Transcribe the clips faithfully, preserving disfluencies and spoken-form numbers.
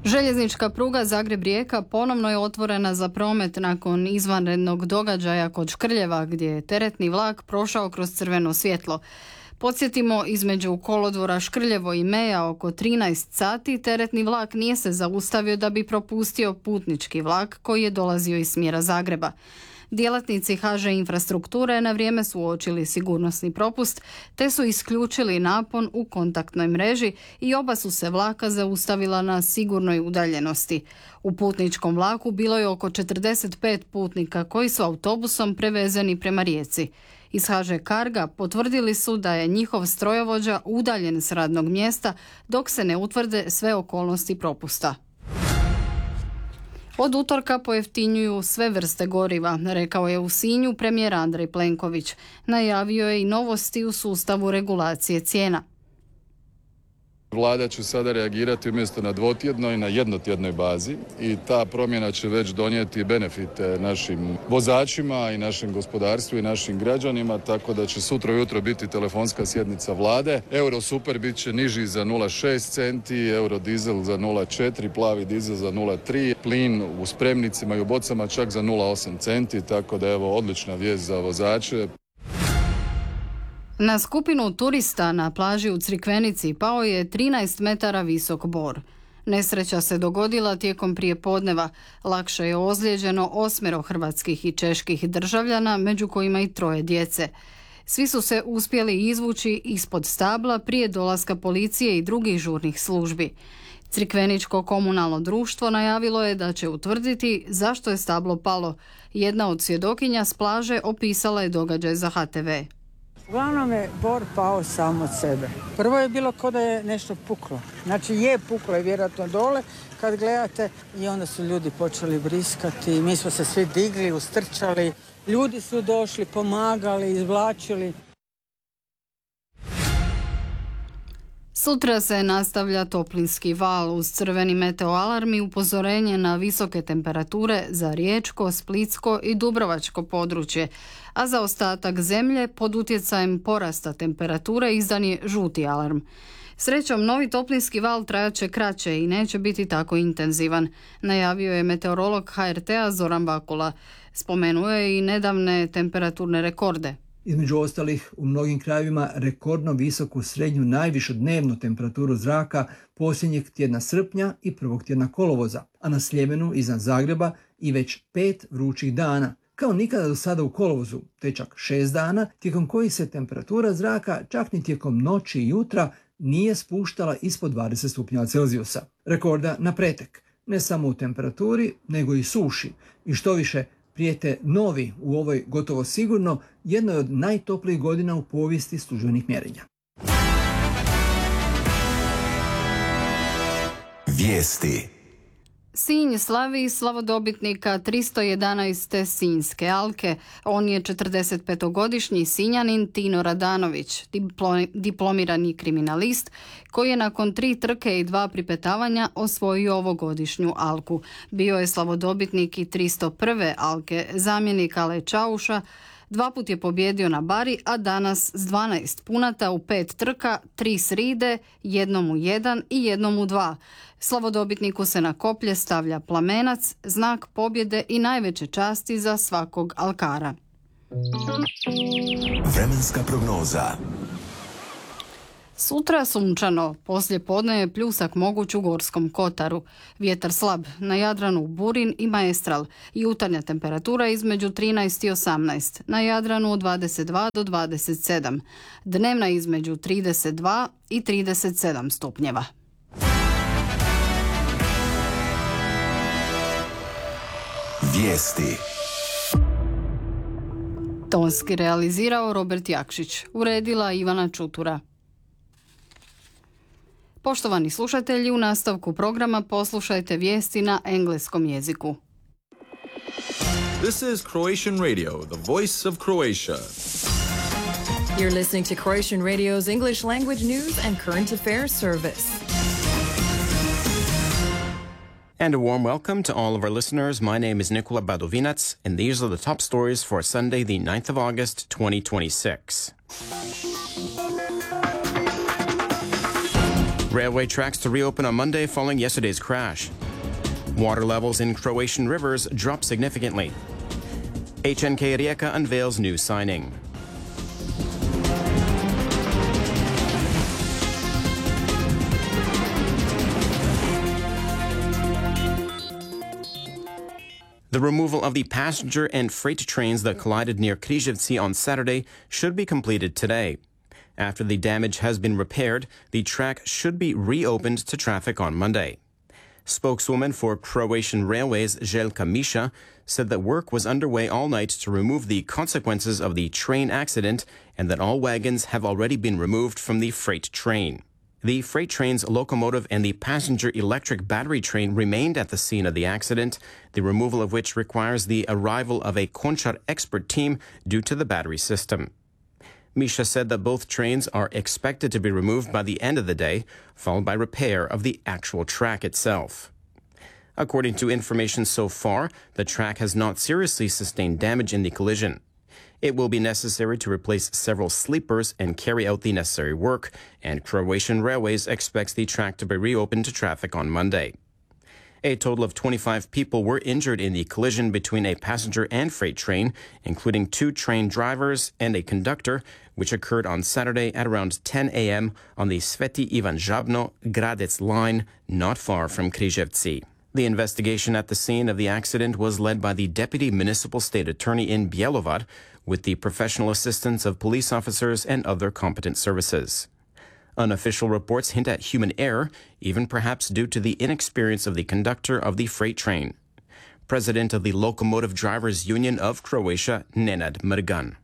Željeznička pruga Zagreb-Rijeka ponovno je otvorena za promet nakon izvanrednog događaja kod Škrljeva gdje je teretni vlak prošao kroz crveno svjetlo. Podsjetimo, između kolodvora Škrljevo i Meja oko trinaest sati teretni vlak nije se zaustavio da bi propustio putnički vlak koji je dolazio iz smjera Zagreba. Djelatnici ha že infrastrukture na vrijeme su uočili sigurnosni propust te su isključili napon u kontaktnoj mreži i oba su se vlaka zaustavila na sigurnoj udaljenosti. U putničkom vlaku bilo je oko četrdeset pet putnika koji su autobusom prevezeni prema Rijeci. Iz ha že Carga potvrdili su da je njihov strojovođa udaljen s radnog mjesta dok se ne utvrde sve okolnosti propusta. Od utorka pojeftinjuju sve vrste goriva, rekao je u Sinju premijer Andrej Plenković. Najavio je i novosti u sustavu regulacije cijena. Vlada će sada reagirati umjesto na dvotjednoj, na jednotjednoj bazi i ta promjena će već donijeti benefite našim vozačima i našem gospodarstvu i našim građanima, tako da će sutra ujutro biti telefonska sjednica Vlade. Euro super bit će niži za nula zarez šest centi, euro dizel za nula zarez četiri, plavi dizel za nula zarez tri, plin u spremnicima i u bocama čak za nula zarez osam centi, tako da evo odlična vijest za vozače. Na skupinu turista na plaži u Crikvenici pao je trinaest metara visok bor. Nesreća se dogodila tijekom prijepodneva. Lakše je ozlijeđeno osmero hrvatskih i čeških državljana, među kojima i troje djece. Svi su se uspjeli izvući ispod stabla prije dolaska policije i drugih žurnih službi. Crikveničko komunalno društvo najavilo je da će utvrditi zašto je stablo palo. Jedna od svjedokinja s plaže opisala je događaj za ha te ve. Uglavnom je bor pao sam od sebe. Prvo je bilo kao da je nešto puklo. Znači je puklo je vjerojatno dole kad gledate i onda su ljudi počeli briskati. Mi smo se svi digli, ustrčali. Ljudi su došli, pomagali, izvlačili. Sutra se nastavlja toplinski val uz crveni meteoalarm i upozorenje na visoke temperature za Riječko, Splitsko i Dubrovačko područje, a za ostatak zemlje pod utjecajem porasta temperature izdan je žuti alarm. Srećom, novi toplinski val trajaće kraće i neće biti tako intenzivan, najavio je meteorolog ha er te a Zoran Bakula. Spomenuo je i nedavne temperaturne rekorde. Između ostalih, u mnogim krajevima rekordno visoku srednju najvišu dnevnu temperaturu zraka posljednjeg tjedna srpnja i prvog tjedna kolovoza, a na Sljemenu iznad Zagreba i već pet vrućih dana. Kao nikada do sada u kolovozu, te čak šest dana, tijekom kojih se temperatura zraka čak ni tijekom noći i jutra nije spuštala ispod dvadeset stupnjeva Celzijusa. Rekorda na pretek, ne samo u temperaturi, nego i suši. I što više, prijete novi u ovoj gotovo sigurno jednoj od najtoplijih godina u povijesti službenih mjerenja. Vijesti. Sinj slavi slavodobitnika tristo jedanaeste Sinjske alke. On je četrdesetpetogodišnji Sinjanin Tino Radanović, diplomirani kriminalist, koji je nakon tri trke i dva pripetavanja osvojio ovogodišnju alku. Bio je slavodobitnik i tristo prve alke, zamjenik Ale Čauša. Dva put je pobjedio na bari, a danas s dvanaest punata u pet trka, tri sride, jednom u jedan i jednom u dva. Slavodobitniku se na koplje stavlja plamenac, znak pobjede i najveće časti za svakog alkara. Vremenska prognoza. Sutra sunčano, poslije podne je pljusak moguć u Gorskom kotaru. Vjetar slab, na Jadranu burin i maestral. Jutarnja temperatura između trinaest i osamnaest, na Jadranu od dvadeset dva do dvadeset sedam. Dnevna između trideset dva i trideset sedam stupnjeva. Vijesti. Tonski realizirao Robert Jakšić, uredila Ivana Čutura. Poštovani slušatelji, u nastavku programa poslušajte vijesti na engleskom jeziku. This is Croatian Radio, the voice of Croatia. You're listening to Croatian Radio's English language news and current affairs service. And a warm welcome to all of our listeners. My name is Nikola Badovinac, and these are the top stories for Sunday, the ninth of August, twenty twenty-six. Railway tracks to reopen on Monday following yesterday's crash. Water levels in Croatian rivers drop significantly. H N K Rijeka unveils new signing. The removal of the passenger and freight trains that collided near Križevci on Saturday should be completed today. After the damage has been repaired, the track should be reopened to traffic on Monday. Spokeswoman for Croatian Railways, Željka Miša, said that work was underway all night to remove the consequences of the train accident and that all wagons have already been removed from the freight train. The freight train's locomotive and the passenger electric battery train remained at the scene of the accident, the removal of which requires the arrival of a Končar expert team due to the battery system. Miša said that both trains are expected to be removed by the end of the day, followed by repair of the actual track itself. According to information so far, the track has not seriously sustained damage in the collision. It will be necessary to replace several sleepers and carry out the necessary work, and Croatian Railways expects the track to be reopened to traffic on Monday. A total of twenty-five people were injured in the collision between a passenger and freight train, including two train drivers and a conductor, which occurred on Saturday at around ten a.m. on the Sveti Ivan Žabno-Gradec line, not far from Križevci. The investigation at the scene of the accident was led by the Deputy Municipal State Attorney in Bjelovar, with the professional assistance of police officers and other competent services. Unofficial reports hint at human error, even perhaps due to the inexperience of the conductor of the freight train. President of the Locomotive Drivers Union of Croatia, Nenad Mrgan.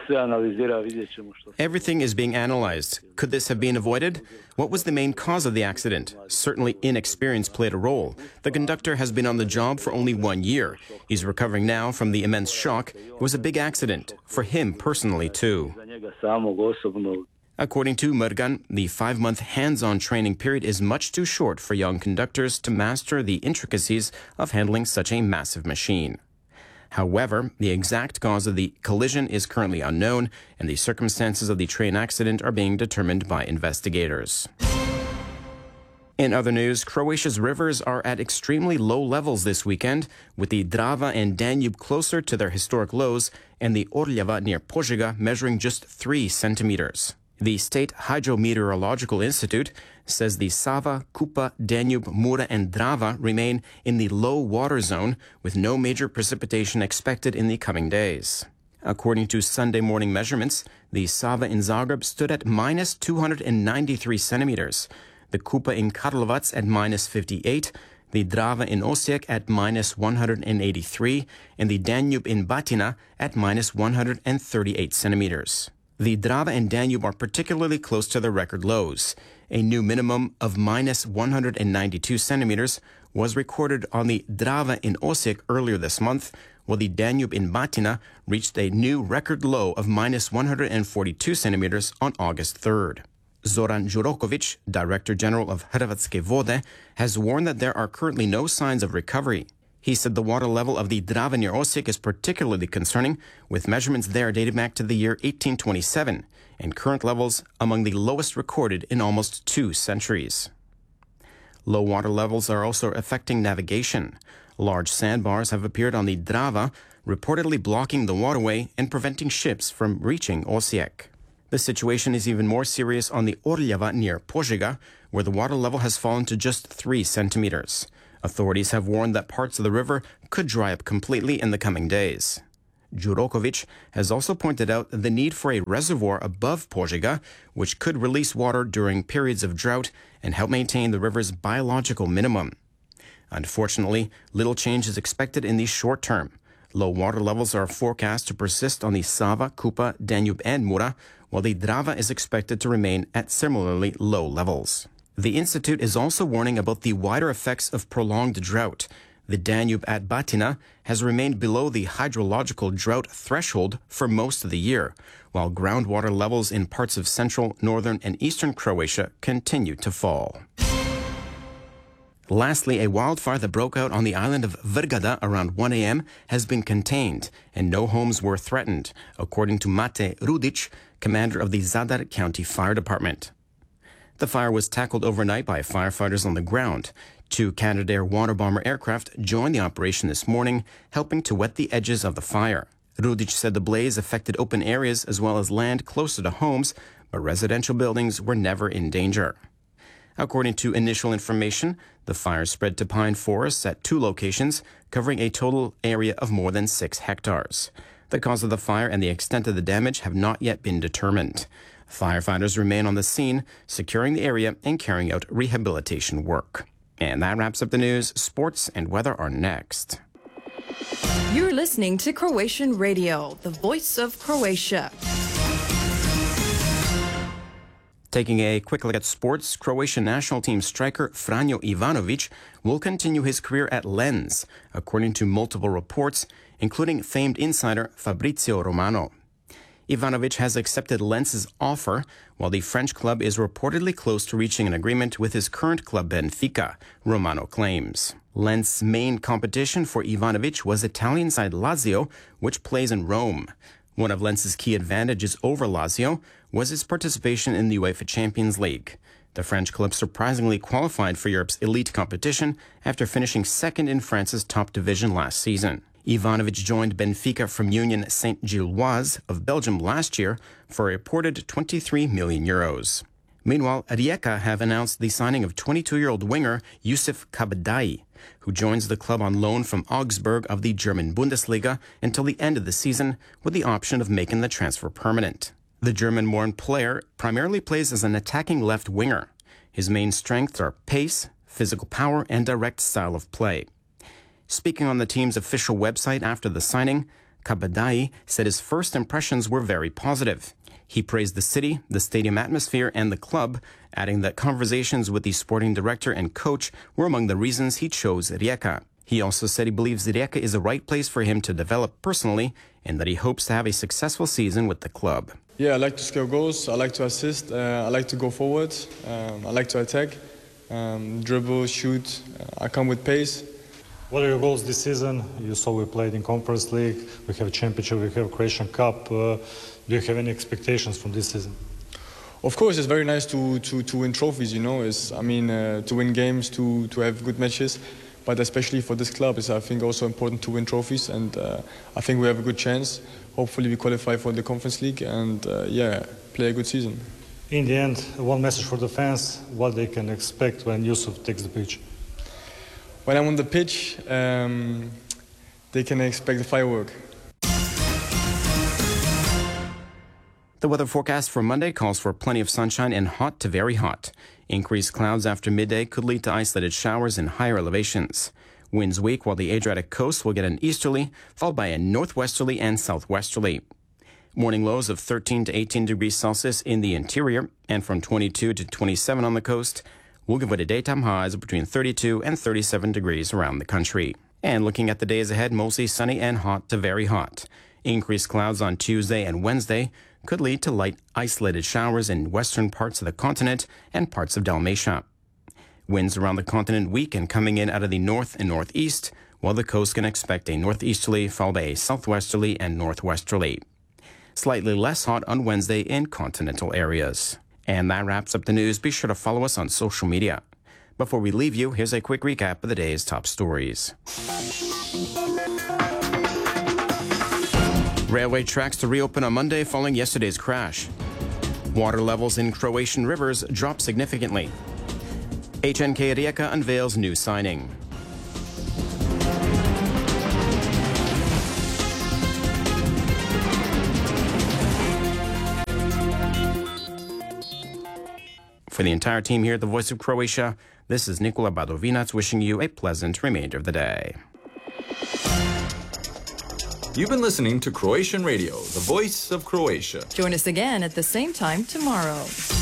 Everything is being analyzed. Could this have been avoided? What was the main cause of the accident? Certainly inexperience played a role. The conductor has been on the job for only one year. He's recovering now from the immense shock. It was a big accident, for him personally too. According to Mrgan, the five-month hands-on training period is much too short for young conductors to master the intricacies of handling such a massive machine. However, the exact cause of the collision is currently unknown, and the circumstances of the train accident are being determined by investigators. In other news, Croatia's rivers are at extremely low levels this weekend, with the Drava and Danube closer to their historic lows and the Orljava near Požega measuring just three centimeters. The State Hydrometeorological Institute says the Sava, Kupa, Danube, Mura and Drava remain in the low water zone, with no major precipitation expected in the coming days. According to Sunday morning measurements, the Sava in Zagreb stood at minus two hundred ninety-three centimeters, the Kupa in Karlovac at minus fifty-eight, the Drava in Osijek at minus one hundred eighty-three, and the Danube in Batina at minus one hundred thirty-eight centimeters. The Drava and Danube are particularly close to their record lows. A new minimum of minus one hundred ninety-two centimeters was recorded on the Drava in Osijek earlier this month, while the Danube in Batina reached a new record low of minus one hundred forty-two centimeters on August third. Zoran Đuroković, Director General of Hrvatske vode, has warned that there are currently no signs of recovery. He said the water level of the Drava near Osijek is particularly concerning, with measurements there dating back to the year eighteen twenty-seven, and current levels among the lowest recorded in almost two centuries. Low water levels are also affecting navigation. Large sandbars have appeared on the Drava, reportedly blocking the waterway and preventing ships from reaching Osijek. The situation is even more serious on the Orljava near Požega, where the water level has fallen to just three centimeters. Authorities have warned that parts of the river could dry up completely in the coming days. Đuroković has also pointed out the need for a reservoir above Požega, which could release water during periods of drought and help maintain the river's biological minimum. Unfortunately, little change is expected in the short term. Low water levels are forecast to persist on the Sava, Kupa, Danube and Mura, while the Drava is expected to remain at similarly low levels. The Institute is also warning about the wider effects of prolonged drought. The Danube at Batina has remained below the hydrological drought threshold for most of the year, while groundwater levels in parts of central, northern, and eastern Croatia continue to fall. Lastly, a wildfire that broke out on the island of Vrgada around one a.m. has been contained, and no homes were threatened, according to Mate Rudić, commander of the Zadar County Fire Department. The fire was tackled overnight by firefighters on the ground. Two Canadair water bomber aircraft joined the operation this morning, helping to wet the edges of the fire. Rudic said the blaze affected open areas as well as land closer to homes, but residential buildings were never in danger. According to initial information, the fire spread to pine forests at two locations, covering a total area of more than six hectares. The cause of the fire and the extent of the damage have not yet been determined. Firefighters remain on the scene, securing the area and carrying out rehabilitation work. And that wraps up the news. Sports and weather are next. You're listening to Croatian Radio, the voice of Croatia. Taking a quick look at sports, Croatian national team striker Franjo Ivanović will continue his career at Lens, according to multiple reports, including famed insider Fabrizio Romano. Ivanović has accepted Lens's offer, while the French club is reportedly close to reaching an agreement with his current club Benfica, Romano claims. Lens's main competition for Ivanović was Italian side Lazio, which plays in Rome. One of Lens's key advantages over Lazio was his participation in the UEFA Champions League. The French club surprisingly qualified for Europe's elite competition after finishing second in France's top division last season. Ivanović joined Benfica from Union Saint-Gilloise of Belgium last year for a reported twenty-three million euros. Meanwhile, Rijeka have announced the signing of twenty-two-year-old winger Yusuf Kabadai, who joins the club on loan from Augsburg of the German Bundesliga until the end of the season, with the option of making the transfer permanent. The German-born player primarily plays as an attacking left winger. His main strengths are pace, physical power, and direct style of play. Speaking on the team's official website after the signing, Kabadai said his first impressions were very positive. He praised the city, the stadium atmosphere, and the club, adding that conversations with the sporting director and coach were among the reasons he chose Rijeka. He also said he believes Rijeka is the right place for him to develop personally and that he hopes to have a successful season with the club. Yeah, I like to score goals, I like to assist, uh, I like to go forward, um, I like to attack, um, dribble, shoot, uh, I come with pace. What are your goals this season? You saw we played in Conference League, we have a championship, we have Croatian Cup. Uh, do you have any expectations from this season? Of course, it's very nice to, to, to win trophies, you know. It's, I mean, uh, to win games, to, to have good matches. But especially for this club, it's, I think, also important to win trophies. And uh, I think we have a good chance. Hopefully we qualify for the Conference League and, uh, yeah, play a good season. In the end, one message for the fans, what they can expect when Yusuf takes the pitch. When I'm on the pitch, um, they can expect a firework. The weather forecast for Monday calls for plenty of sunshine and hot to very hot. Increased clouds after midday could lead to isolated showers in higher elevations. Winds weak, while the Adriatic coast will get an easterly, followed by a northwesterly and southwesterly. Morning lows of thirteen to eighteen degrees Celsius in the interior, and from twenty-two to twenty-seven on the coast. Will give way to daytime highs of between thirty-two and thirty-seven degrees around the country. And looking at the days ahead, mostly sunny and hot to very hot. Increased clouds on Tuesday and Wednesday could lead to light isolated showers in western parts of the continent and parts of Dalmatia. Winds around the continent weak and coming in out of the north and northeast, while the coast can expect a northeasterly followed by a southwesterly and northwesterly. Slightly less hot on Wednesday in continental areas. And that wraps up the news. Be sure to follow us on social media. Before we leave you, here's a quick recap of the day's top stories. Railway tracks to reopen on Monday following yesterday's crash. Water levels in Croatian rivers drop significantly. H N K Rijeka unveils new signing. For the entire team here at the Voice of Croatia, this is Nikola Badovinac wishing you a pleasant remainder of the day. You've been listening to Croatian Radio, the voice of Croatia. Join us again at the same time tomorrow.